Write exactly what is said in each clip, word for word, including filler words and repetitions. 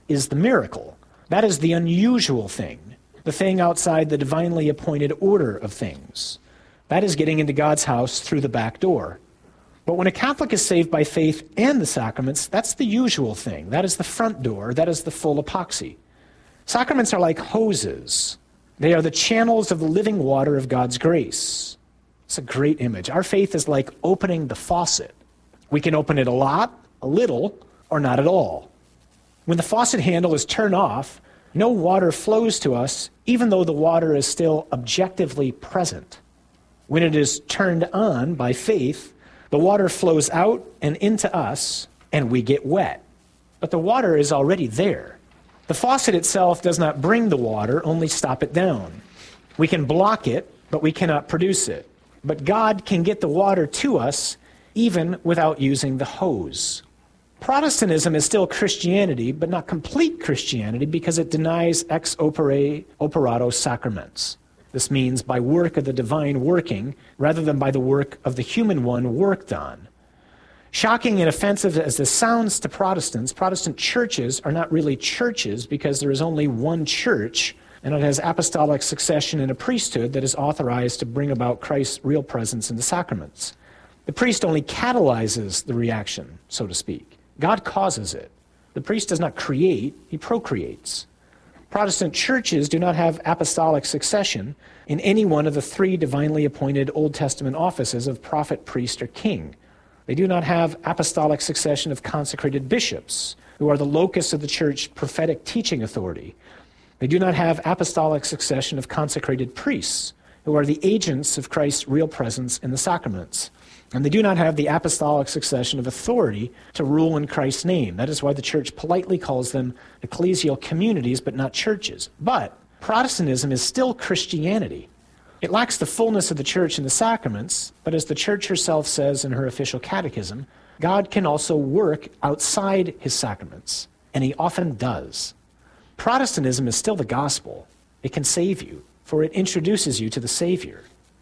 is the miracle. That is the unusual thing, the thing outside the divinely appointed order of things. That is getting into God's house through the back door. But when a Catholic is saved by faith and the sacraments, that's the usual thing. That is the front door. That is the full epoxy. Sacraments are like hoses. They are the channels of the living water of God's grace. It's a great image. Our faith is like opening the faucet. We can open it a lot, a little, or not at all. When the faucet handle is turned off, no water flows to us, even though the water is still objectively present. When it is turned on by faith, the water flows out and into us, and we get wet. But the water is already there. The faucet itself does not bring the water, only stop it down. We can block it, but we cannot produce it. But God can get the water to us even without using the hose. Protestantism is still Christianity, but not complete Christianity because it denies ex opere operato sacraments. This means by work of the divine working rather than by the work of the human one worked on. Shocking and offensive as this sounds to Protestants, Protestant churches are not really churches because there is only one church, and it has apostolic succession and a priesthood that is authorized to bring about Christ's real presence in the sacraments. The priest only catalyzes the reaction, so to speak. God causes it. The priest does not create, he procreates. Protestant churches do not have apostolic succession in any one of the three divinely appointed Old Testament offices of prophet, priest, or king. They do not have apostolic succession of consecrated bishops, who are the locus of the church prophetic teaching authority. They do not have apostolic succession of consecrated priests, who are the agents of Christ's real presence in the sacraments. And they do not have the apostolic succession of authority to rule in Christ's name. That is why the church politely calls them ecclesial communities, but not churches. But Protestantism is still Christianity. It lacks the fullness of the church in the sacraments, but as the church herself says in her official catechism, God can also work outside his sacraments, and he often does. Protestantism is still the gospel. It can save you, for it introduces you to the Savior.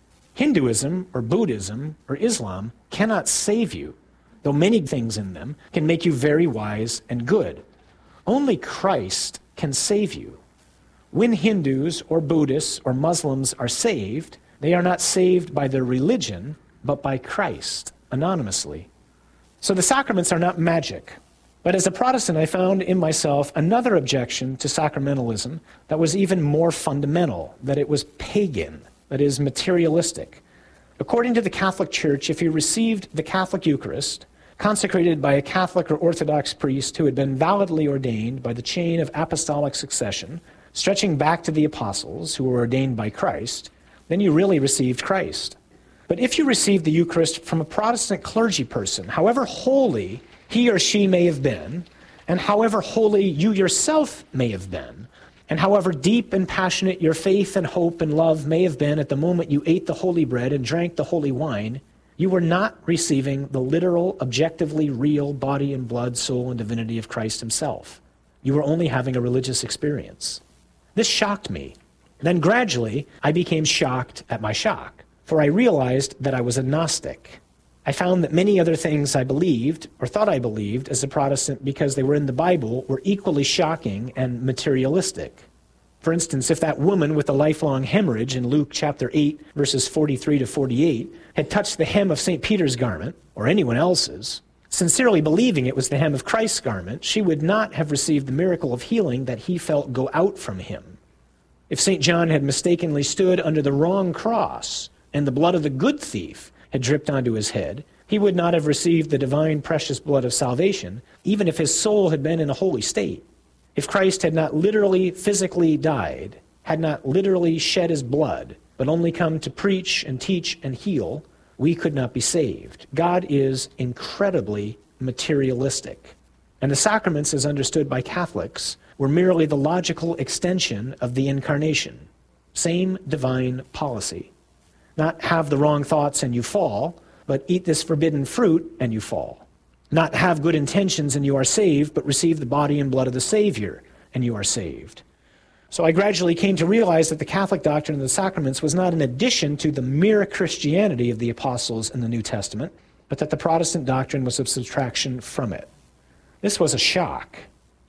Hinduism or Buddhism or Islam cannot save you, though many things in them can make you very wise and good. Only Christ can save you. When Hindus or Buddhists or Muslims are saved, they are not saved by their religion, but by Christ, anonymously. So the sacraments are not magic. But as a Protestant, I found in myself another objection to sacramentalism that was even more fundamental, that it was pagan. That is materialistic. According to the Catholic Church, if you received the Catholic Eucharist, consecrated by a Catholic or Orthodox priest who had been validly ordained by the chain of apostolic succession, stretching back to the apostles who were ordained by Christ, then you really received Christ. But if you received the Eucharist from a Protestant clergy person, however holy he or she may have been, and however holy you yourself may have been, and however deep and passionate your faith and hope and love may have been at the moment you ate the holy bread and drank the holy wine, you were not receiving the literal, objectively real body and blood, soul, and divinity of Christ himself. You were only having a religious experience. This shocked me. Then gradually, I became shocked at my shock, for I realized that I was a Gnostic. I found that many other things I believed, or thought I believed, as a Protestant because they were in the Bible, were equally shocking and materialistic. For instance, if that woman with the lifelong hemorrhage in Luke chapter eight, verses forty-three to forty-eight, had touched the hem of Saint Peter's garment, or anyone else's, sincerely believing it was the hem of Christ's garment, she would not have received the miracle of healing that he felt go out from him. If Saint John had mistakenly stood under the wrong cross, and the blood of the good thief had dripped onto his head, he would not have received the divine precious blood of salvation, even if his soul had been in a holy state. If Christ had not literally, physically died, had not literally shed his blood, but only come to preach and teach and heal, we could not be saved. God is incredibly materialistic. And the sacraments, as understood by Catholics, were merely the logical extension of the incarnation. Same divine policy. Not have the wrong thoughts and you fall, but eat this forbidden fruit and you fall. Not have good intentions and you are saved, but receive the body and blood of the Savior and you are saved. So I gradually came to realize that the Catholic doctrine of the sacraments was not an addition to the mere Christianity of the apostles in the New Testament, but that the Protestant doctrine was a subtraction from it. This was a shock.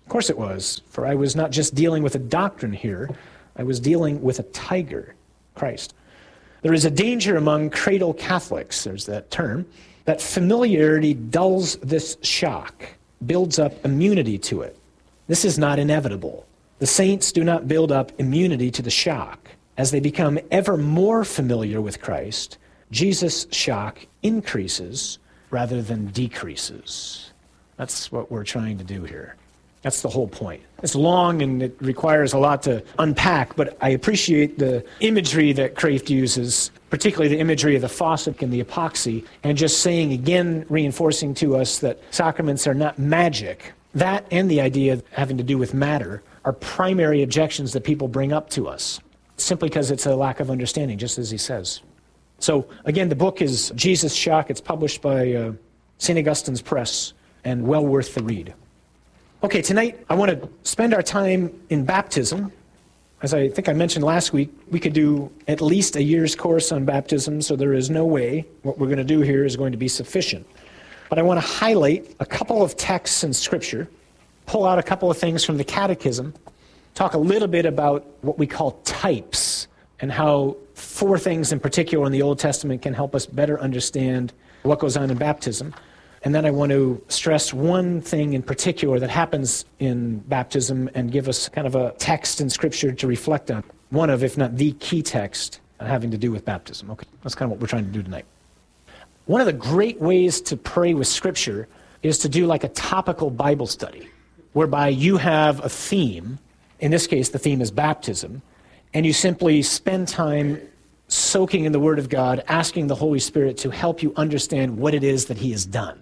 Of course it was, for I was not just dealing with a doctrine here, I was dealing with a tiger, Christ. There is a danger among cradle Catholics, there's that term, that familiarity dulls this shock, builds up immunity to it. This is not inevitable. The saints do not build up immunity to the shock. As they become ever more familiar with Christ, Jesus' shock increases rather than decreases. That's what we're trying to do here. That's the whole point. It's long and it requires a lot to unpack, but I appreciate the imagery that Kraft uses, particularly the imagery of the faucet and the epoxy, and just saying again, reinforcing to us that sacraments are not magic. That and the idea of having to do with matter are primary objections that people bring up to us, simply because it's a lack of understanding, just as he says. So again, the book is Jesus' Shock. It's published by uh, Saint Augustine's Press, and well worth the read. Okay, tonight I want to spend our time in baptism. As I think I mentioned last week, we could do at least a year's course on baptism, so there is no way what we're going to do here is going to be sufficient. But I want to highlight a couple of texts in Scripture, pull out a couple of things from the Catechism, talk a little bit about what we call types, and how four things in particular in the Old Testament can help us better understand what goes on in baptism. And then I want to stress one thing in particular that happens in baptism and give us kind of a text in Scripture to reflect on. One of, if not the key text having to do with baptism. Okay, that's kind of what we're trying to do tonight. One of the great ways to pray with Scripture is to do like a topical Bible study, whereby you have a theme. In this case, the theme is baptism, and you simply spend time soaking in the Word of God, asking the Holy Spirit to help you understand what it is that He has done.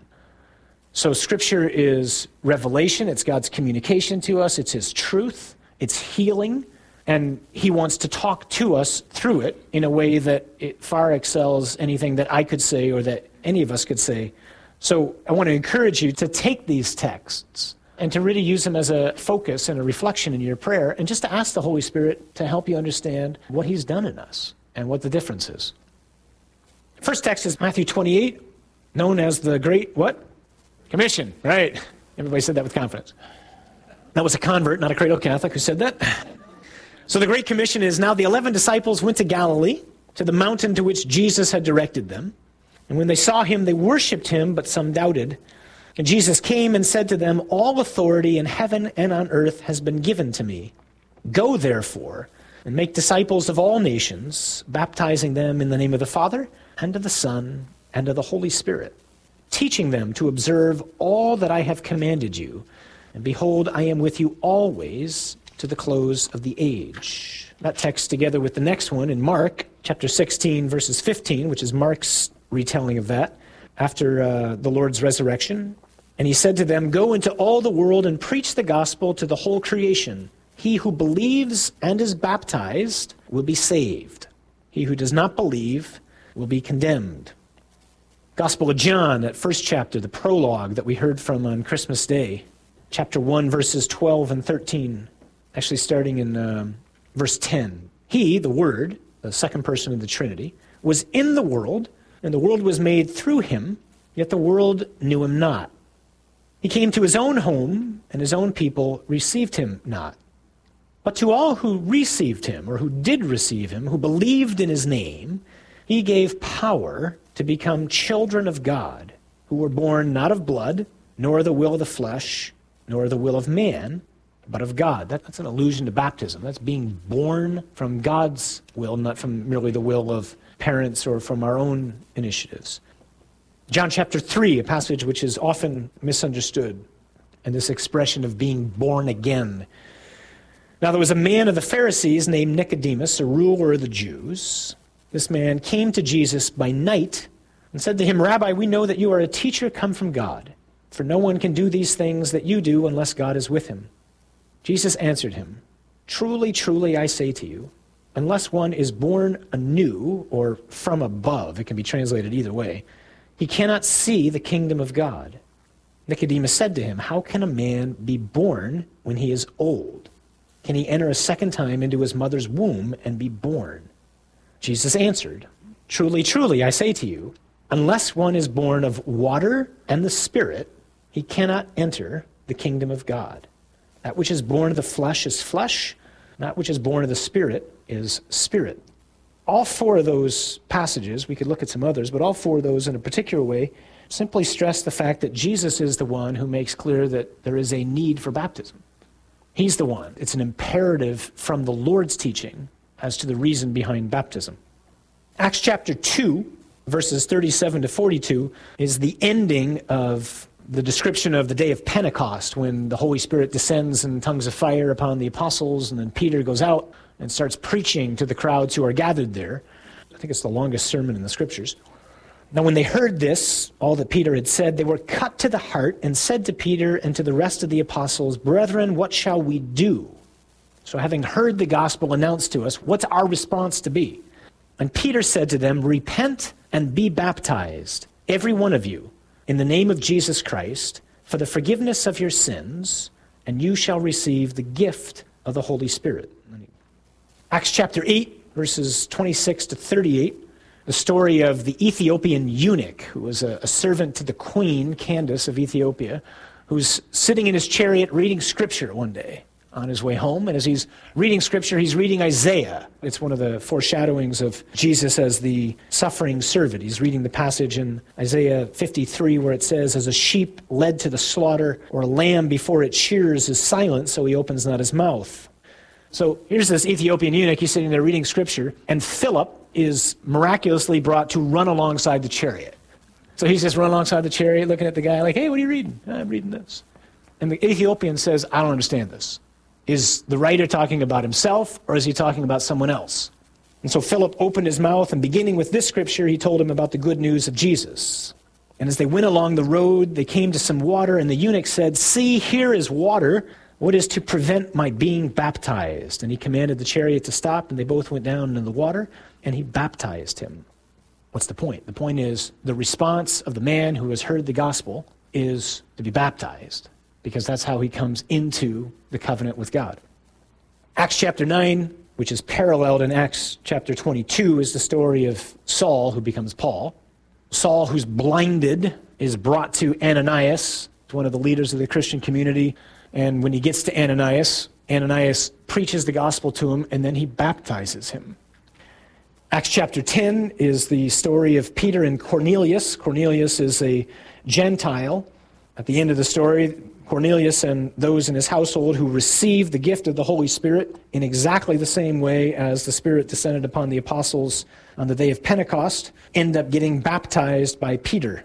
So Scripture is revelation, it's God's communication to us, it's His truth, it's healing, and He wants to talk to us through it in a way that it far excels anything that I could say or that any of us could say. So I want to encourage you to take these texts and to really use them as a focus and a reflection in your prayer, and just to ask the Holy Spirit to help you understand what He's done in us and what the difference is. First text is Matthew twenty-eight, known as the Great, what? Commission, right. Everybody said that with confidence. That was a convert, not a cradle Catholic, who said that. So the Great Commission is, now the eleven disciples went to Galilee, to the mountain to which Jesus had directed them. And when they saw Him, they worshipped Him, but some doubted. And Jesus came and said to them, all authority in heaven and on earth has been given to me. Go, therefore, and make disciples of all nations, baptizing them in the name of the Father, and of the Son, and of the Holy Spirit, teaching them to observe all that I have commanded you. And behold, I am with you always to the close of the age. That text together with the next one in Mark, chapter sixteen, verses fifteen, which is Mark's retelling of that, after uh, the Lord's resurrection. And He said to them, go into all the world and preach the gospel to the whole creation. He who believes and is baptized will be saved. He who does not believe will be condemned. Gospel of John, that first chapter, the prologue that we heard from on Christmas Day, chapter one, verses twelve and thirteen, actually starting in um, verse ten. He, the Word, the second person of the Trinity, was in the world, and the world was made through Him, yet the world knew Him not. He came to His own home, and His own people received Him not. But to all who received Him, or who did receive Him, who believed in His name, He gave power to become children of God, who were born not of blood, nor the will of the flesh, nor the will of man, but of God. That, that's an allusion to baptism. That's being born from God's will, not from merely the will of parents or from our own initiatives. John chapter three, a passage which is often misunderstood, and this expression of being born again. Now there was a man of the Pharisees named Nicodemus, a ruler of the Jews. This man came to Jesus by night and said to Him, Rabbi, we know that you are a teacher come from God, for no one can do these things that you do unless God is with him. Jesus answered him, truly, truly, I say to you, unless one is born anew, or from above, it can be translated either way, he cannot see the kingdom of God. Nicodemus said to him, how can a man be born when he is old? Can he enter a second time into his mother's womb and be born? Jesus answered, truly, truly, I say to you, unless one is born of water and the Spirit, he cannot enter the kingdom of God. That which is born of the flesh is flesh. That which is born of the Spirit is spirit. All four of those passages, we could look at some others, but all four of those in a particular way simply stress the fact that Jesus is the one who makes clear that there is a need for baptism. He's the one. It's an imperative from the Lord's teaching as to the reason behind baptism. Acts chapter two, verses thirty-seven to forty-two, is the ending of the description of the day of Pentecost, when the Holy Spirit descends in tongues of fire upon the apostles, and then Peter goes out and starts preaching to the crowds who are gathered there. I think it's the longest sermon in the Scriptures. Now when they heard this, all that Peter had said, they were cut to the heart and said to Peter and to the rest of the apostles, "Brethren, what shall we do?" So having heard the gospel announced to us, what's our response to be? And Peter said to them, "Repent and be baptized, every one of you, in the name of Jesus Christ, for the forgiveness of your sins, and you shall receive the gift of the Holy Spirit." Acts chapter eight, verses twenty-six to thirty-eight, the story of the Ethiopian eunuch, who was a, a servant to the queen, Candace of Ethiopia, who's sitting in his chariot reading Scripture one day on his way home. And as he's reading Scripture, he's reading Isaiah. It's one of the foreshadowings of Jesus as the suffering servant. He's reading the passage in Isaiah fifty-three where it says, "As a sheep led to the slaughter, or a lamb before its shearers is silent, so he opens not his mouth." So here's this Ethiopian eunuch. He's sitting there reading Scripture, and Philip is miraculously brought to run alongside the chariot. So he's just run alongside the chariot, looking at the guy like, "Hey, what are you reading?" "I'm reading this." And the Ethiopian says, "I don't understand this. Is the writer talking about himself, or is he talking about someone else?" And so Philip opened his mouth, and beginning with this scripture, he told him about the good news of Jesus. And as they went along the road, they came to some water, and the eunuch said, "See, here is water. What is to prevent my being baptized?" And he commanded the chariot to stop, and they both went down into the water, and he baptized him. What's the point? The point is the response of the man who has heard the gospel is to be baptized, because that's how he comes into the covenant with God. Acts chapter nine, which is paralleled in Acts chapter twenty-two, is the story of Saul, who becomes Paul. Saul, who's blinded, is brought to Ananias, one of the leaders of the Christian community. And when he gets to Ananias, Ananias preaches the gospel to him, and then he baptizes him. Acts chapter ten is the story of Peter and Cornelius. Cornelius is a Gentile. At the end of the story, Cornelius and those in his household who received the gift of the Holy Spirit in exactly the same way as the Spirit descended upon the apostles on the day of Pentecost end up getting baptized by Peter.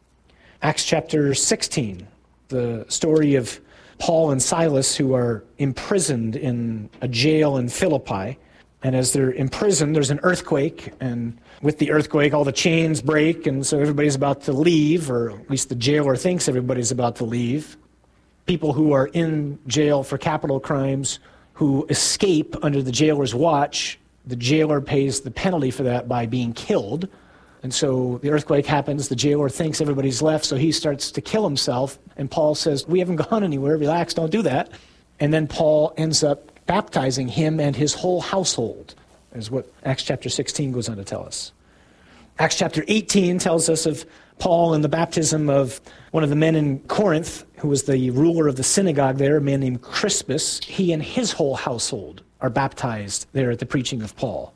Acts chapter sixteen, the story of Paul and Silas, who are imprisoned in a jail in Philippi. And as they're imprisoned, there's an earthquake, and with the earthquake, all the chains break, and so everybody's about to leave, or at least the jailer thinks everybody's about to leave. People who are in jail for capital crimes who escape under the jailer's watch, the jailer pays the penalty for that by being killed. And so the earthquake happens, the jailer thinks everybody's left, so he starts to kill himself. And Paul says, "We haven't gone anywhere, relax, don't do that." And then Paul ends up baptizing him and his whole household, is what Acts chapter sixteen goes on to tell us. Acts chapter eighteen tells us of Paul and the baptism of one of the men in Corinth, who was the ruler of the synagogue there, a man named Crispus. He and his whole household are baptized there at the preaching of Paul.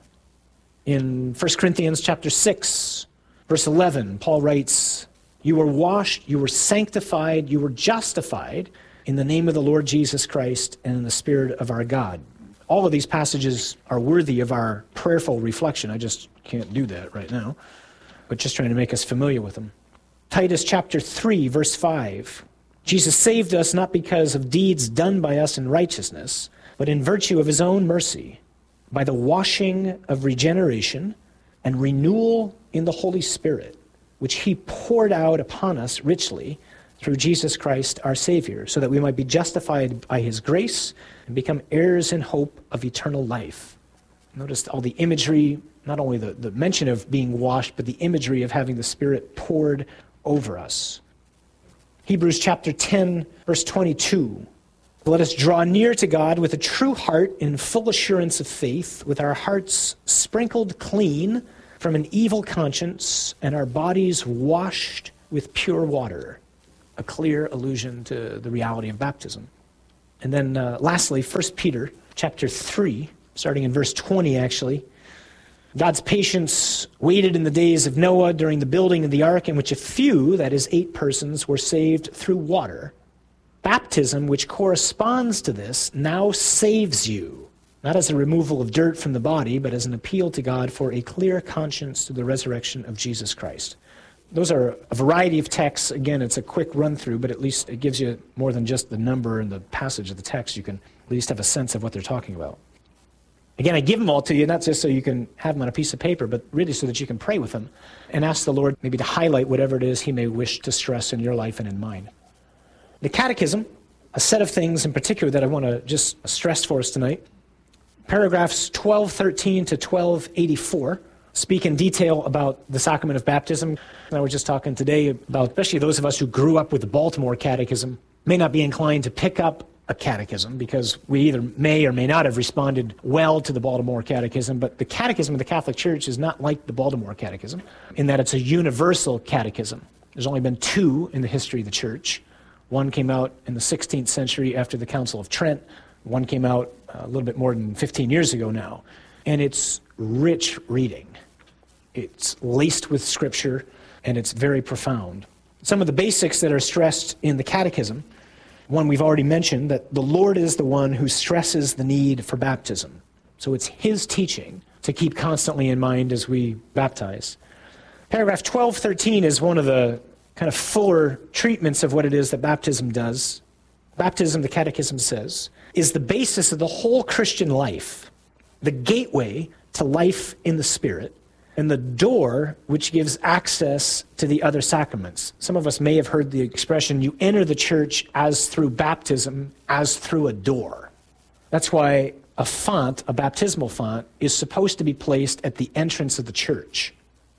In First Corinthians chapter six, verse eleven, Paul writes, "You were washed, you were sanctified, you were justified in the name of the Lord Jesus Christ and in the Spirit of our God." All of these passages are worthy of our prayerful reflection. I just can't do that right now, but just trying to make us familiar with them. Titus chapter three, verse five, "Jesus saved us not because of deeds done by us in righteousness, but in virtue of his own mercy, by the washing of regeneration and renewal in the Holy Spirit, which he poured out upon us richly through Jesus Christ our Savior, so that we might be justified by his grace and become heirs in hope of eternal life." Notice all the imagery, not only the, the mention of being washed, but the imagery of having the Spirit poured over us. Hebrews chapter ten, verse twenty-two, "Let us draw near to God with a true heart in full assurance of faith, with our hearts sprinkled clean from an evil conscience and our bodies washed with pure water." A clear allusion to the reality of baptism. And then uh, lastly, First Peter chapter three, starting in verse twenty actually. God's patience waited in the days of Noah during the building of the ark, in which a few, that is eight persons, were saved through water. Baptism, which corresponds to this, now saves you, not as a removal of dirt from the body, but as an appeal to God for a clear conscience through the resurrection of Jesus Christ. Those are a variety of texts. Again, it's a quick run-through, but at least it gives you more than just the number and the passage of the text. You can at least have a sense of what they're talking about. Again, I give them all to you, not just so you can have them on a piece of paper, but really so that you can pray with them and ask the Lord maybe to highlight whatever it is he may wish to stress in your life and in mine. The Catechism, a set of things in particular that I want to just stress for us tonight. Paragraphs twelve thirteen to twelve eighty-four speak in detail about the sacrament of baptism. And I was just talking today about, especially those of us who grew up with the Baltimore Catechism, may not be inclined to pick up a catechism because we either may or may not have responded well to the Baltimore Catechism, but the Catechism of the Catholic Church is not like the Baltimore Catechism in that it's a universal catechism. There's only been two in the history of the Church. One came out in the sixteenth century after the Council of Trent. One came out a little bit more than fifteen years ago now. And it's rich reading. It's laced with Scripture, and it's very profound. Some of the basics that are stressed in the Catechism: one we've already mentioned, that the Lord is the one who stresses the need for baptism. So it's his teaching to keep constantly in mind as we baptize. Paragraph twelve thirteen is one of the kind of fuller treatments of what it is that baptism does. Baptism, the Catechism says, is the basis of the whole Christian life, the gateway to life in the Spirit, and the door which gives access to the other sacraments. Some of us may have heard the expression, you enter the church as through baptism, as through a door. That's why a font, a baptismal font, is supposed to be placed at the entrance of the church.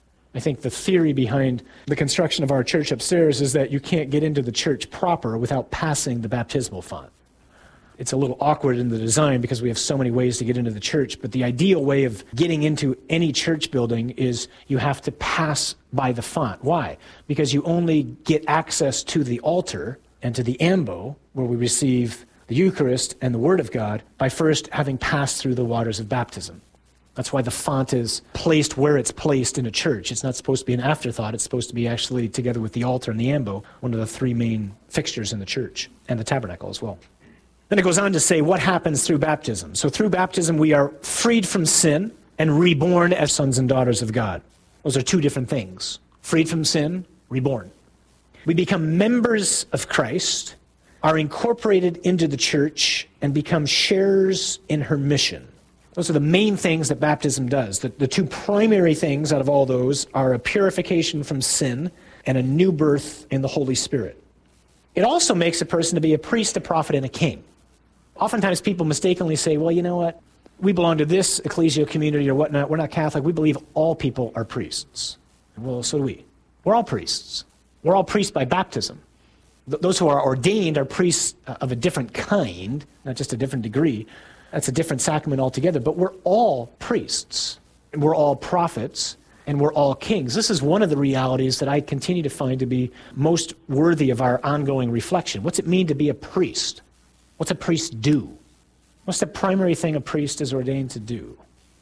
I think the theory behind the construction of our church upstairs is that you can't get into the church proper without passing the baptismal font. It's a little awkward in the design because we have so many ways to get into the church, but the ideal way of getting into any church building is you have to pass by the font. Why? Because you only get access to the altar and to the ambo, where we receive the Eucharist and the Word of God, by first having passed through the waters of baptism. That's why the font is placed where it's placed in a church. It's not supposed to be an afterthought. It's supposed to be actually together with the altar and the ambo, one of the three main fixtures in the church, and the tabernacle as well. Then it goes on to say what happens through baptism. So through baptism, we are freed from sin and reborn as sons and daughters of God. Those are two different things. Freed from sin, reborn. We become members of Christ, are incorporated into the church, and become sharers in her mission. Those are the main things that baptism does. The, the two primary things out of all those are a purification from sin and a new birth in the Holy Spirit. It also makes a person to be a priest, a prophet, and a king. Oftentimes people mistakenly say, well, you know what? We belong to this ecclesial community or whatnot. We're not Catholic. We believe all people are priests. Well, so do we. We're all priests. We're all priests by baptism. Th- those who are ordained are priests of a different kind, not just a different degree. That's a different sacrament altogether. But we're all priests. And we're all prophets. And we're all kings. This is one of the realities that I continue to find to be most worthy of our ongoing reflection. What's it mean to be a priest? What's a priest do? What's the primary thing a priest is ordained to do?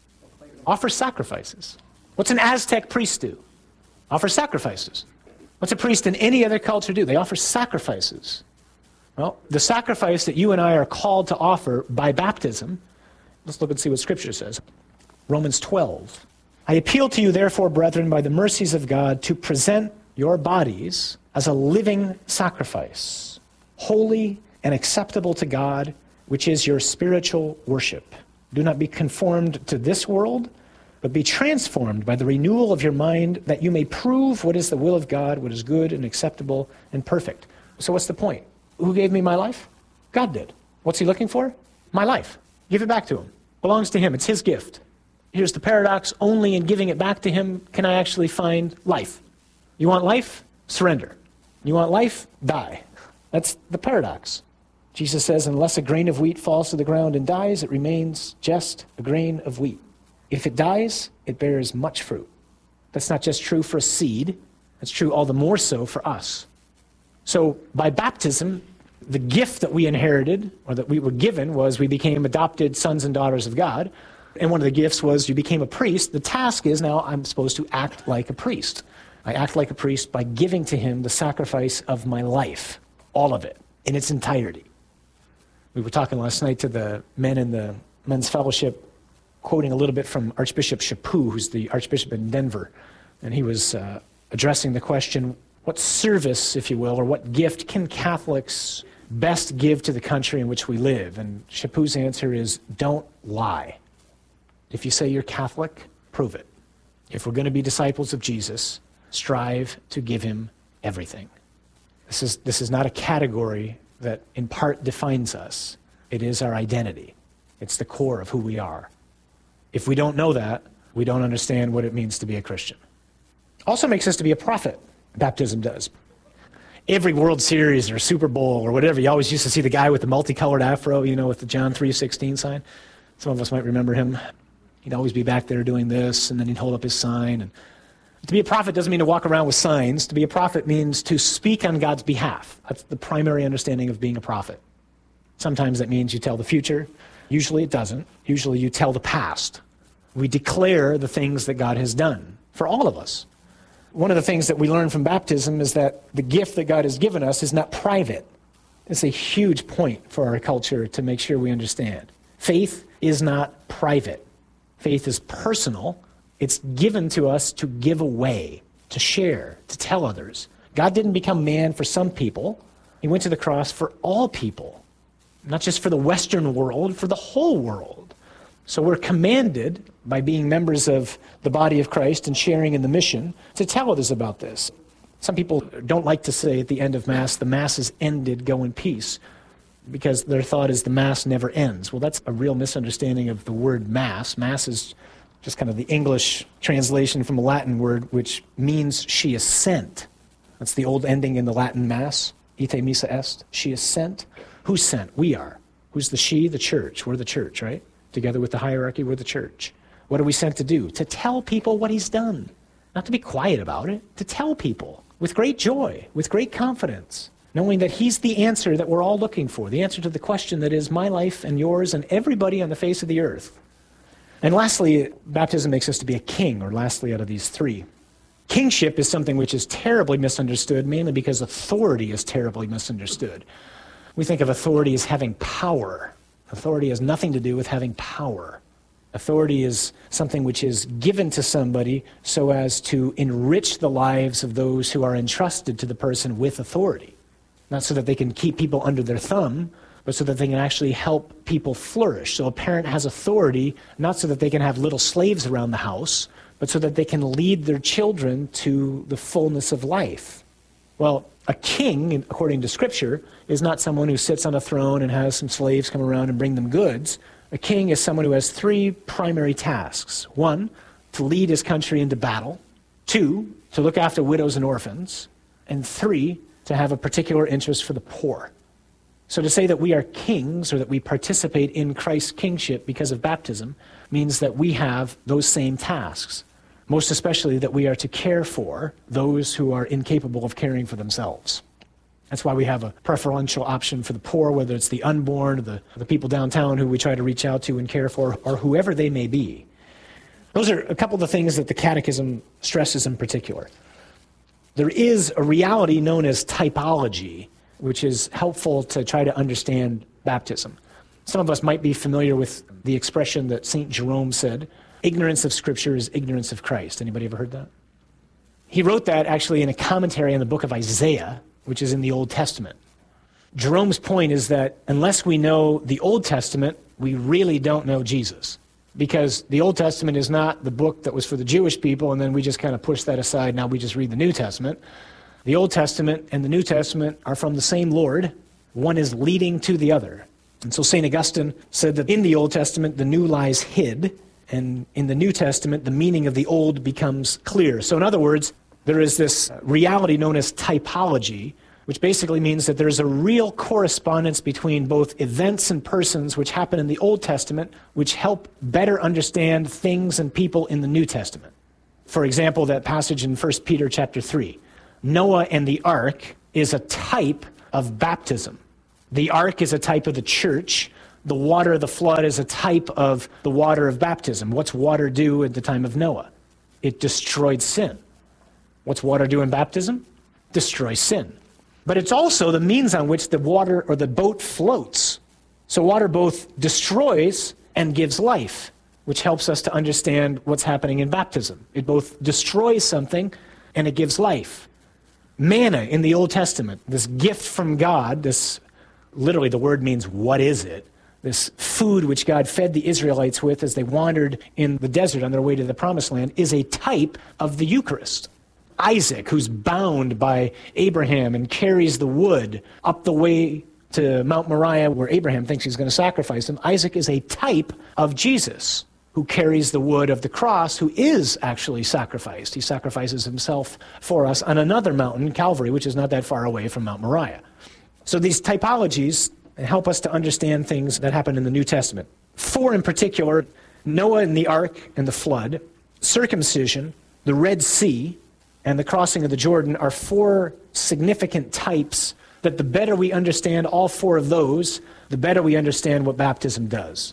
Offer sacrifices. What's an Aztec priest do? Offer sacrifices. What's a priest in any other culture do? They offer sacrifices. Well, the sacrifice that you and I are called to offer by baptism, let's look and see what Scripture says. Romans twelve. I appeal to you, therefore, brethren, by the mercies of God, to present your bodies as a living sacrifice, holy and acceptable to God, which is your spiritual worship. Do not be conformed to this world, but be transformed by the renewal of your mind, that you may prove what is the will of God, what is good and acceptable and perfect. So what's the point? Who gave me my life? God did. What's he looking for? My life. Give it back to him. It belongs to him. It's his gift. Here's the paradox. Only in giving it back to him can I actually find life. You want life? Surrender. You want life? Die. That's the paradox. Jesus says, unless a grain of wheat falls to the ground and dies, it remains just a grain of wheat. If it dies, it bears much fruit. That's not just true for a seed. That's true all the more so for us. So by baptism, The gift that we inherited, or that we were given, was we became adopted sons and daughters of God. And one of the gifts was you became a priest. The task is now I'm supposed to act like a priest. I act like a priest by giving to him the sacrifice of my life, all of it, in its entirety. We were talking last night to the men in the men's fellowship, quoting a little bit from Archbishop Chaput, who's the Archbishop in Denver. And he was uh, addressing the question, what service, if you will, or what gift can Catholics best give to the country in which we live? And Chaput's answer is, don't lie. If you say you're Catholic, prove it. If we're going to be disciples of Jesus, strive to give him everything. This is, this is not a category that in part defines us. It is our identity. It's the core of who we are. If we don't know that, we don't understand what it means to be a Christian. Also makes us to be a prophet. Baptism does. Every World Series or Super Bowl or whatever, you always used to see the guy with the multicolored afro, you know, with the John three sixteen sign. Some of us might remember him. He'd always be back there doing this, and then he'd hold up his sign. And to be a prophet doesn't mean to walk around with signs. To be a prophet means to speak on God's behalf. That's the primary understanding of being a prophet. Sometimes that means you tell the future. Usually it doesn't. Usually you tell the past. We declare the things that God has done for all of us. One of the things that we learn from baptism is that the gift that God has given us is not private. It's a huge point for our culture to make sure we understand. Faith is not private. Faith is personal. It's given to us to give away, to share, to tell others. God didn't become man for some people. He went to the cross for all people, not just for the Western world, for the whole world. So we're commanded, by being members of the body of Christ and sharing in the mission, to tell others about this. Some people don't like to say at the end of Mass, the Mass is ended, go in peace, because their thought is the Mass never ends. Well, that's a real misunderstanding of the word Mass. Mass is just kind of the English translation from a Latin word, which means she is sent. That's the old ending in the Latin Mass, ite missa est, she is sent. Who's sent? We are. Who's the she? The church. We're the church, right? Together with the hierarchy, we're the church. What are we sent to do? To tell people what he's done. Not to be quiet about it, to tell people with great joy, with great confidence, knowing that he's the answer that we're all looking for, the answer to the question that is my life and yours and everybody on the face of the earth. And lastly, baptism makes us to be a king, or lastly out of these three. Kingship is something which is terribly misunderstood, mainly because authority is terribly misunderstood. We think of authority as having power. Authority has nothing to do with having power. Authority is something which is given to somebody so as to enrich the lives of those who are entrusted to the person with authority. Not so that they can keep people under their thumb, but so that they can actually help people flourish. So a parent has authority, not so that they can have little slaves around the house, but so that they can lead their children to the fullness of life. Well, a king, according to Scripture, is not someone who sits on a throne and has some slaves come around and bring them goods. A king is someone who has three primary tasks. One, to lead his country into battle. Two, to look after widows and orphans. And three, to have a particular interest for the poor. So to say that we are kings, or that we participate in Christ's kingship because of baptism, means that we have those same tasks. Most especially that we are to care for those who are incapable of caring for themselves. That's why we have a preferential option for the poor, whether it's the unborn, or the, the people downtown who we try to reach out to and care for, or whoever they may be. Those are a couple of the things that the Catechism stresses in particular. There is a reality known as typology, which is helpful to try to understand baptism. Some of us might be familiar with the expression that Saint Jerome said, ignorance of Scripture is ignorance of Christ. Anybody ever heard that? He wrote that actually in a commentary on the book of Isaiah, which is in the Old Testament. Jerome's point is that unless we know the Old Testament, we really don't know Jesus. Because the Old Testament is not the book that was for the Jewish people, and then we just kind of push that aside, now we just read the New Testament. The Old Testament and the New Testament are from the same Lord. One is leading to the other. And so Saint Augustine said that in the Old Testament, the new lies hid, and in the New Testament, the meaning of the old becomes clear. So in other words, there is this reality known as typology, which basically means that there's a real correspondence between both events and persons which happen in the Old Testament, which help better understand things and people in the New Testament. For example, that passage in First Peter chapter three. Noah and the ark is a type of baptism. The ark is a type of the church. The water of the flood is a type of the water of baptism. What's water do at the time of Noah? It destroyed sin. What's water do in baptism? Destroys sin. But it's also the means on which the water or the boat floats. So water both destroys and gives life, which helps us to understand what's happening in baptism. It both destroys something and it gives life. Manna in the Old Testament, this gift from God, this, literally the word means what is it? This food which God fed the Israelites with as they wandered in the desert on their way to the Promised Land is a type of the Eucharist. Isaac, who's bound by Abraham and carries the wood up the way to Mount Moriah where Abraham thinks he's going to sacrifice him. Isaac is a type of Jesus, who carries the wood of the cross, who is actually sacrificed. He sacrifices himself for us on another mountain, Calvary, which is not that far away from Mount Moriah. So these typologies help us to understand things that happen in the New Testament. Four in particular: Noah and the ark and the flood, circumcision, the Red Sea, and the crossing of the Jordan are four significant types that the better we understand all four of those, the better we understand what baptism does.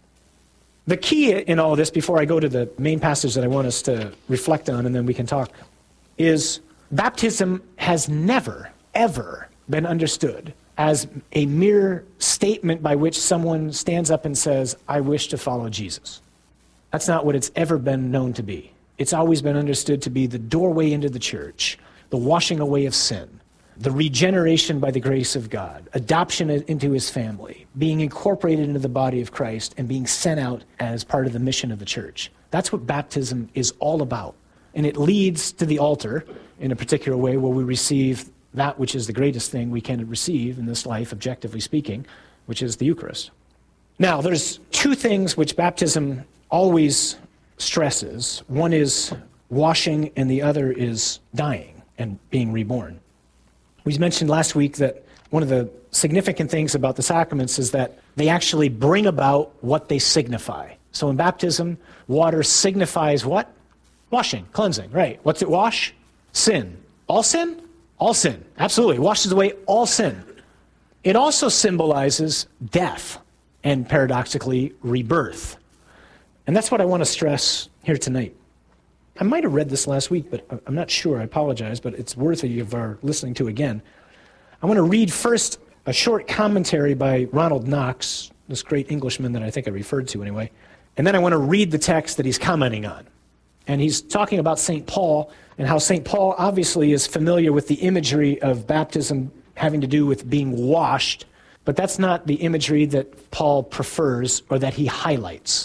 The key in all this, before I go to the main passage that I want us to reflect on and then we can talk, is baptism has never, ever been understood as a mere statement by which someone stands up and says, I wish to follow Jesus. That's not what it's ever been known to be. It's always been understood to be the doorway into the church, the washing away of sin, the regeneration by the grace of God, adoption into his family, being incorporated into the body of Christ, and being sent out as part of the mission of the church. That's what baptism is all about. And it leads to the altar in a particular way where we receive that which is the greatest thing we can receive in this life, objectively speaking, which is the Eucharist. Now, there's two things which baptism always stresses. One is washing, and the other is dying and being reborn. We mentioned last week that one of the significant things about the sacraments is that they actually bring about what they signify. So in baptism, water signifies what? Washing, cleansing, right. What's it wash? Sin. All sin? All sin. Absolutely. It washes away all sin. It also symbolizes death and, paradoxically, rebirth. And that's what I want to stress here tonight. I might have read this last week, but I'm not sure. I apologize, but it's worthy of our listening to again. I want to read first a short commentary by Ronald Knox, this great Englishman that I think I referred to anyway, and then I want to read the text that he's commenting on. And he's talking about Saint Paul and how Saint Paul obviously is familiar with the imagery of baptism having to do with being washed, but that's not the imagery that Paul prefers or that he highlights.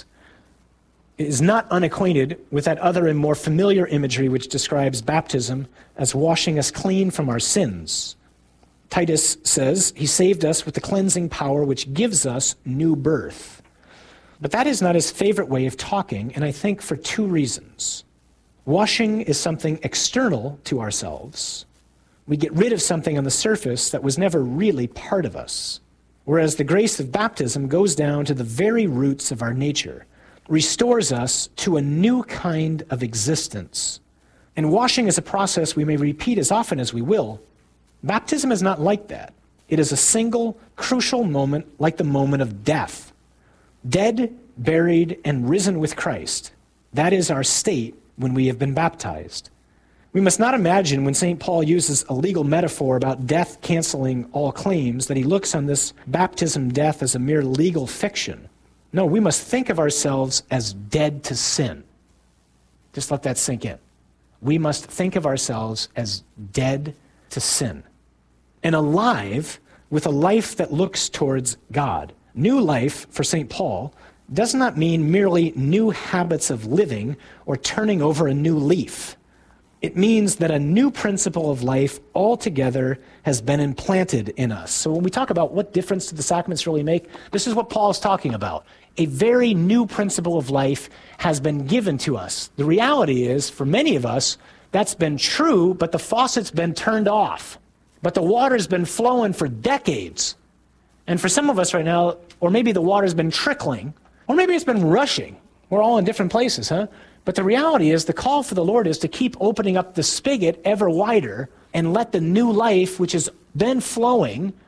Is not unacquainted with that other and more familiar imagery which describes baptism as washing us clean from our sins. Titus says, he saved us with the cleansing power which gives us new birth. But that is not his favorite way of talking, and I think for two reasons. Washing is something external to ourselves. We get rid of something on the surface that was never really part of us, whereas the grace of baptism goes down to the very roots of our nature, restores us to a new kind of existence. And washing is a process we may repeat as often as we will. Baptism is not like that. It is a single, crucial moment like the moment of death. Dead, buried, and risen with Christ. That is our state when we have been baptized. We must not imagine when Saint Paul uses a legal metaphor about death canceling all claims that he looks on this baptism death as a mere legal fiction. No, we must think of ourselves as dead to sin. Just let that sink in. We must think of ourselves as dead to sin and alive with a life that looks towards God. New life, for Saint Paul, does not mean merely new habits of living or turning over a new leaf. It means that a new principle of life altogether has been implanted in us. So when we talk about what difference do the sacraments really make, this is what Paul is talking about. A very new principle of life has been given to us. The reality is, for many of us, that's been true, but the faucet's been turned off. But the water's been flowing for decades. And for some of us right now, or maybe the water's been trickling, or maybe it's been rushing. We're all in different places, huh? But the reality is the call for the Lord is to keep opening up the spigot ever wider and let the new life, which has been flowing,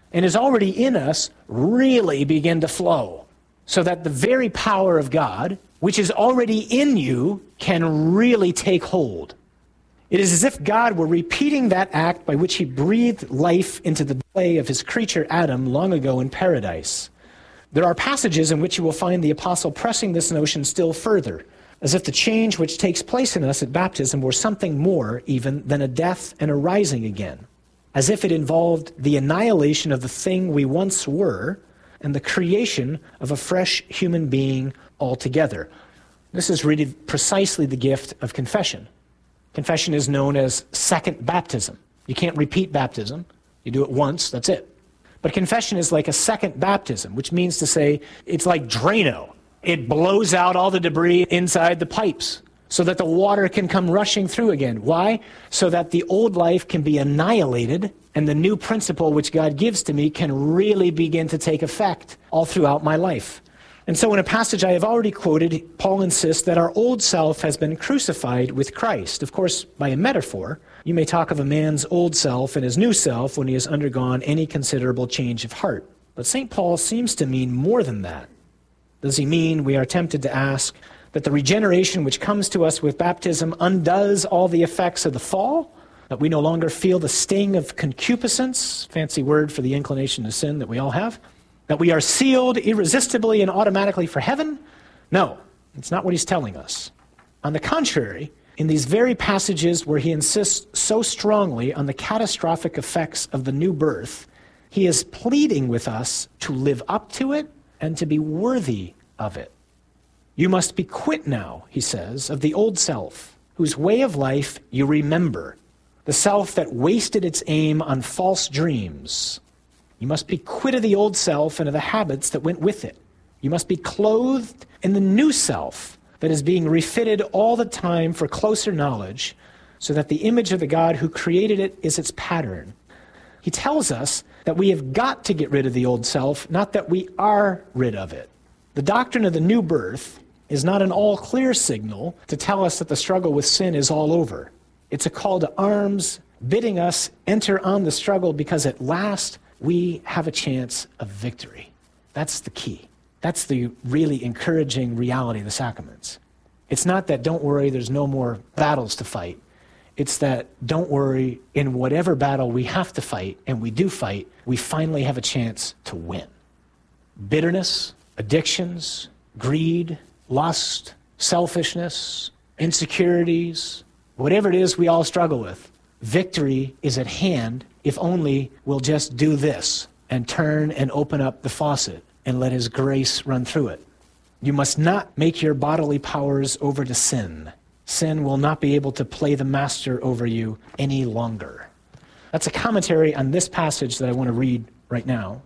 and is already in us really begin to flow, so that the very power of God, which is already in you, can really take hold. It is as if God were repeating that act by which he breathed life into the clay of his creature Adam long ago in paradise. There are passages in which you will find the apostle pressing this notion still further, as if the change which takes place in us at baptism were something more even than a death and a rising again, as if it involved the annihilation of the thing we once were and the creation of a fresh human being altogether. This is really precisely the gift of confession. Confession is known as second baptism. You can't repeat baptism. You do it once, that's it. But confession is like a second baptism, which means to say it's like Drano. It blows out all the debris inside the pipes so that the water can come rushing through again. Why? So that the old life can be annihilated and the new principle which God gives to me can really begin to take effect all throughout my life. And so in a passage I have already quoted, Paul insists that our old self has been crucified with Christ. Of course, by a metaphor, you may talk of a man's old self and his new self when he has undergone any considerable change of heart. But Saint Paul seems to mean more than that. Does he mean, we are tempted to ask, that the regeneration which comes to us with baptism undoes all the effects of the fall? That we no longer feel the sting of concupiscence, fancy word for the inclination to sin that we all have? That we are sealed irresistibly and automatically for heaven? No, it's not what he's telling us. On the contrary, in these very passages where he insists so strongly on the catastrophic effects of the new birth, he is pleading with us to live up to it and to be worthy of it. You must be quit now, he says, of the old self, whose way of life you remember, the self that wasted its aim on false dreams. You must be quit of the old self and of the habits that went with it. You must be clothed in the new self that is being refitted all the time for closer knowledge, so that the image of the God who created it is its pattern. He tells us that we have got to get rid of the old self, not that we are rid of it. The doctrine of the new birth is not an all-clear signal to tell us that the struggle with sin is all over. It's a call to arms, bidding us enter on the struggle because at last we have a chance of victory. That's the key. That's the really encouraging reality of the sacraments. It's not that, don't worry, there's no more battles to fight. It's that, don't worry, in whatever battle we have to fight, and we do fight, we finally have a chance to win. Bitterness, addictions, greed, lust, selfishness, insecurities, whatever it is we all struggle with, victory is at hand if only we'll just do this and turn and open up the faucet and let his grace run through it. You must not make your bodily powers over to sin. Sin will not be able to play the master over you any longer. That's a commentary on this passage that I want to read right now.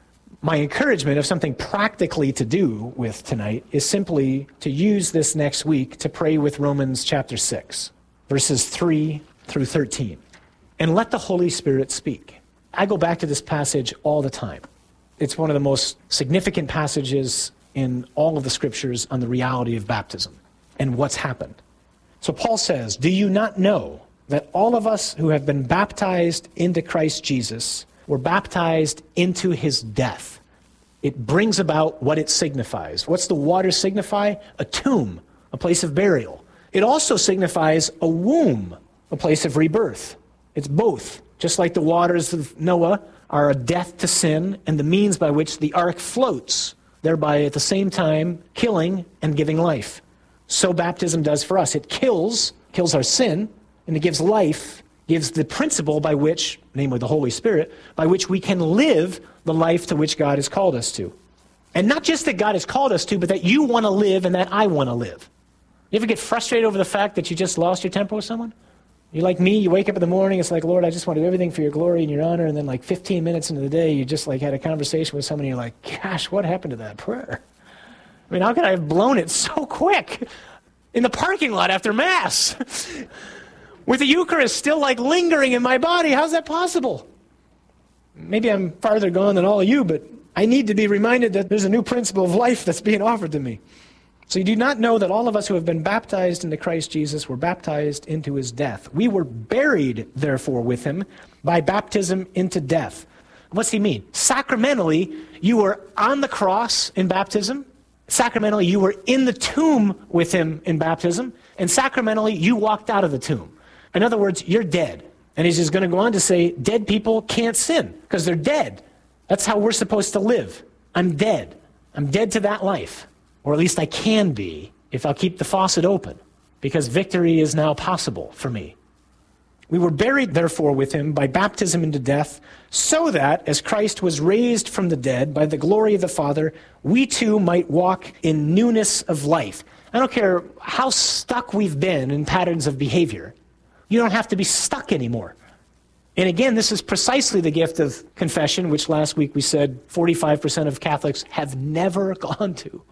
My encouragement of something practically to do with tonight is simply to use this next week to pray with Romans chapter six, verses three through thirteen. And let the Holy Spirit speak. I go back to this passage all the time. It's one of the most significant passages in all of the scriptures on the reality of baptism and what's happened. So Paul says, do you not know that all of us who have been baptized into Christ Jesus were baptized into his death? It brings about what it signifies. What's the water signify? A tomb, a place of burial. It also signifies a womb, a place of rebirth. It's both. Just like the waters of Noah are a death to sin and the means by which the ark floats, thereby at the same time killing and giving life. So baptism does for us. It kills, kills our sin, and it gives life, gives the principle by which, namely the Holy Spirit, by which we can live the life to which God has called us to. And not just that God has called us to, but that you want to live and that I want to live. You ever get frustrated over the fact that you just lost your temper with someone? You're like me, you wake up in the morning, it's like, Lord, I just want to do everything for your glory and your honor, and then like fifteen minutes into the day, you just like had a conversation with someone, and you're like, gosh, what happened to that prayer? I mean, how could I have blown it so quick in the parking lot after Mass? With the Eucharist still like lingering in my body, how's that possible? Maybe I'm farther gone than all of you, but I need to be reminded that there's a new principle of life that's being offered to me. So you do not know that all of us who have been baptized into Christ Jesus were baptized into his death. We were buried, therefore, with him by baptism into death, What's he mean? Sacramentally, you were on the cross in baptism. Sacramentally, you were in the tomb with him in baptism. And sacramentally, you walked out of the tomb. In other words, you're dead. And he's just going to go on to say, dead people can't sin because they're dead. That's how we're supposed to live. I'm dead. I'm dead to that life. Or at least I can be if I'll keep the faucet open, because victory is now possible for me. We were buried, therefore, with him by baptism into death, so that, as Christ was raised from the dead by the glory of the Father, we too might walk in newness of life. I don't care how stuck we've been in patterns of behavior. You don't have to be stuck anymore. And again, this is precisely the gift of confession, which last week we said forty-five percent of Catholics have never gone to.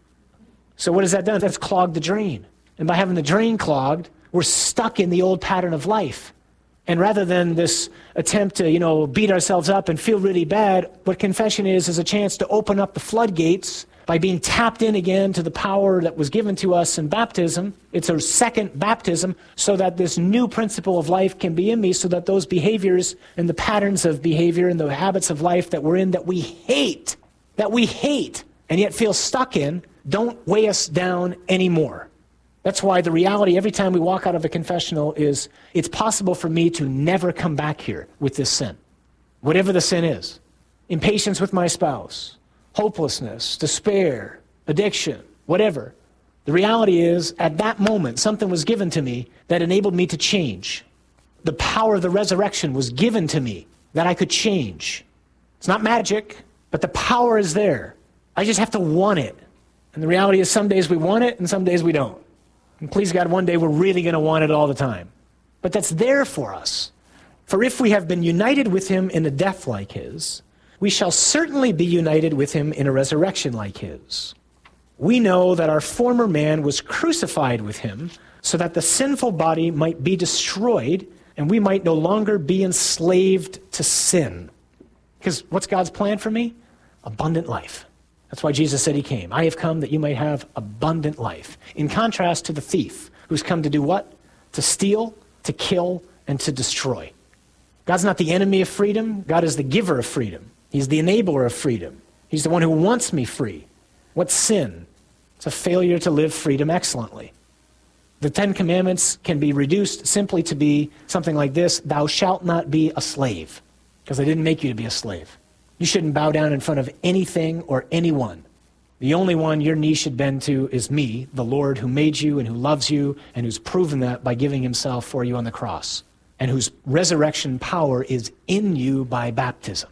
So what has that done? That's clogged the drain. And by having the drain clogged, we're stuck in the old pattern of life. And rather than this attempt to, you know, beat ourselves up and feel really bad, what confession is is a chance to open up the floodgates by being tapped in again to the power that was given to us in baptism. It's a second baptism so that this new principle of life can be in me, so that those behaviors and the patterns of behavior and the habits of life that we're in that we hate, that we hate and yet feel stuck in, don't weigh us down anymore. That's why the reality every time we walk out of a confessional is it's possible for me to never come back here with this sin, whatever the sin is. Impatience with my spouse, hopelessness, despair, addiction, whatever. The reality is at that moment something was given to me that enabled me to change. The power of the resurrection was given to me that I could change. It's not magic, but the power is there. I just have to want it. And the reality is some days we want it and some days we don't. And please God, one day we're really going to want it all the time. But that's there for us. For if we have been united with him in a death like his, we shall certainly be united with him in a resurrection like his. We know that our former man was crucified with him so that the sinful body might be destroyed and we might no longer be enslaved to sin. Because what's God's plan for me? Abundant life. That's why Jesus said he came. I have come that you might have abundant life. In contrast to the thief, who's come to do what? To steal, to kill, and to destroy. God's not the enemy of freedom. God is the giver of freedom. He's the enabler of freedom. He's the one who wants me free. What's sin? It's a failure to live freedom excellently. The Ten Commandments can be reduced simply to be something like this: thou shalt not be a slave, because I didn't make you to be a slave. You shouldn't bow down in front of anything or anyone. The only one your knee should bend to is me, the Lord who made you and who loves you and who's proven that by giving himself for you on the cross, and whose resurrection power is in you by baptism.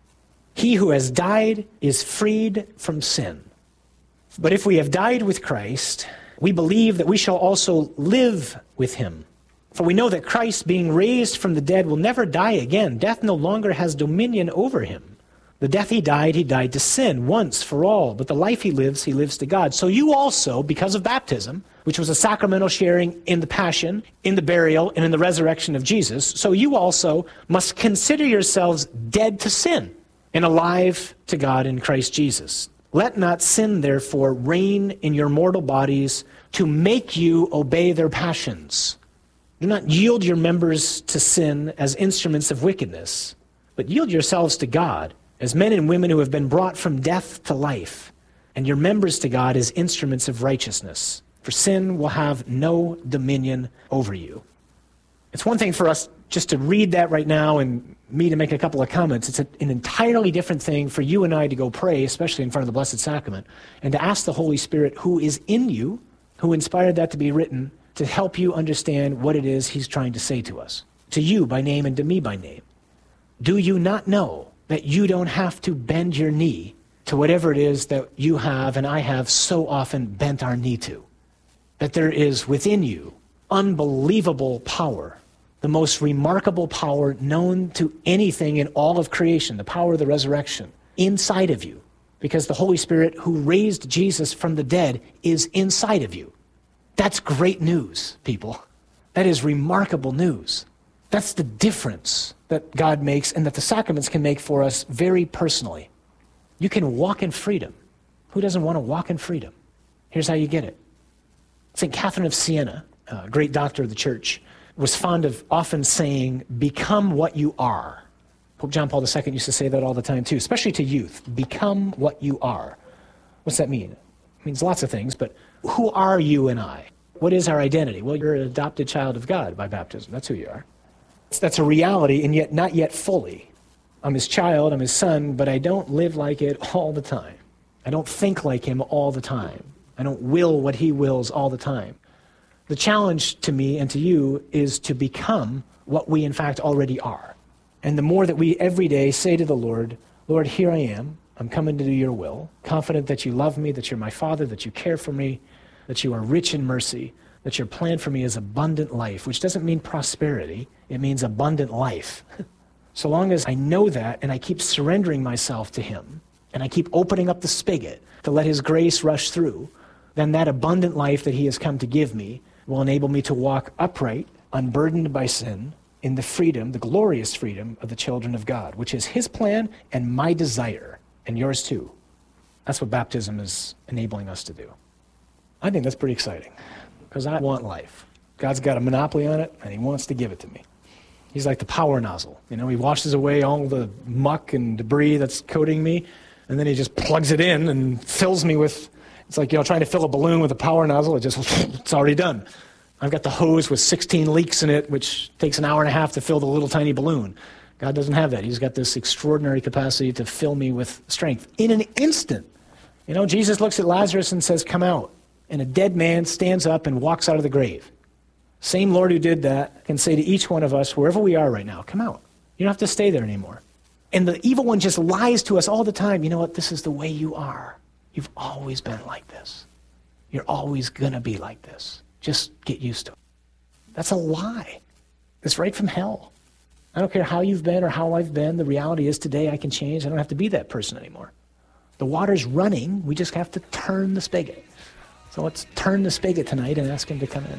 He who has died is freed from sin. But if we have died with Christ, we believe that we shall also live with him. For we know that Christ, being raised from the dead, will never die again. Death no longer has dominion over him. The death he died, he died to sin once for all. But the life he lives, he lives to God. So you also, because of baptism, which was a sacramental sharing in the passion, in the burial, and in the resurrection of Jesus, so you also must consider yourselves dead to sin and alive to God in Christ Jesus. Let not sin, therefore, reign in your mortal bodies to make you obey their passions. Do not yield your members to sin as instruments of wickedness, but yield yourselves to God as men and women who have been brought from death to life, and your members to God as instruments of righteousness. For sin will have no dominion over you. It's one thing for us just to read that right now and me to make a couple of comments. It's a, an entirely different thing for you and I to go pray, especially in front of the Blessed Sacrament, and to ask the Holy Spirit who is in you, who inspired that to be written, to help you understand what it is he's trying to say to us, to you by name and to me by name. Do you not know that you don't have to bend your knee to whatever it is that you have and I have so often bent our knee to? That there is within you unbelievable power, the most remarkable power known to anything in all of creation, the power of the resurrection, inside of you, because the Holy Spirit who raised Jesus from the dead is inside of you. That's great news, people. That is remarkable news. That's the difference that God makes and that the sacraments can make for us very personally. You can walk in freedom. Who doesn't want to walk in freedom? Here's how you get it. Saint Catherine of Siena, a great doctor of the church, was fond of often saying, become what you are. Pope John Paul the Second used to say that all the time too, especially to youth. Become what you are. What's that mean? It means lots of things, but who are you and I? What is our identity? Well, you're an adopted child of God by baptism. That's who you are. That's a reality, and yet not yet fully. I'm his child, I'm his son, but I don't live like it all the time. I don't think like him all the time. I don't will what he wills all the time. The challenge to me and to you is to become what we in fact already are. And the more that we every day say to the Lord, Lord, here I am, I'm coming to do your will, confident that you love me, that you're my Father, that you care for me, that you are rich in mercy, that your plan for me is abundant life, which doesn't mean prosperity, it means abundant life. So long as I know that and I keep surrendering myself to him, and I keep opening up the spigot to let his grace rush through, then that abundant life that he has come to give me will enable me to walk upright, unburdened by sin, in the freedom, the glorious freedom of the children of God, which is his plan and my desire, and yours too. That's what baptism is enabling us to do. I think that's pretty exciting, because I want life. God's got a monopoly on it, and he wants to give it to me. He's like the power nozzle. You know, he washes away all the muck and debris that's coating me, and then he just plugs it in and fills me with, it's like, you know, trying to fill a balloon with a power nozzle. It just, it's already done. I've got the hose with sixteen leaks in it, which takes an hour and a half to fill the little tiny balloon. God doesn't have that. He's got this extraordinary capacity to fill me with strength in an instant. You know, Jesus looks at Lazarus and says, come out. And a dead man stands up and walks out of the grave. Same Lord who did that can say to each one of us, wherever we are right now, come out. You don't have to stay there anymore. And the evil one just lies to us all the time. You know what? This is the way you are. You've always been like this. You're always going to be like this. Just get used to it. That's a lie. It's right from hell. I don't care how you've been or how I've been. The reality is today I can change. I don't have to be that person anymore. The water's running. We just have to turn the spigot. So let's turn the spigot tonight and ask him to come in.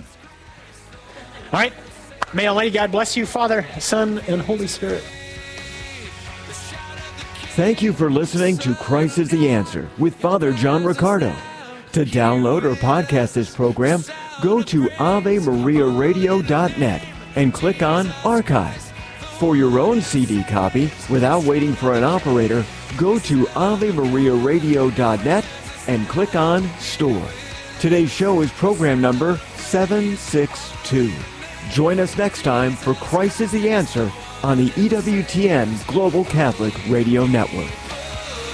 All right. May Almighty God bless you, Father, Son, and Holy Spirit. Thank you for listening to Christ is the Answer with Father John Riccardo. To download or podcast this program, go to ave maria radio dot net and click on Archive. For your own C D copy, without waiting for an operator, go to ave maria radio dot net and click on Store. Today's show is program number seven sixty-two. Join us next time for Christ is the Answer on the E W T N Global Catholic Radio Network.